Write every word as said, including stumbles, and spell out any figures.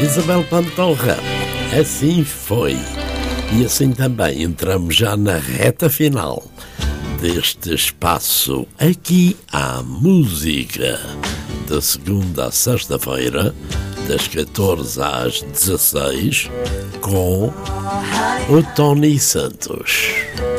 Isabel Pantoja, assim foi. E assim também entramos já na reta final deste espaço Aqui há Música, da segunda à sexta-feira, das catorze às dezasseis, com o Tony Santos.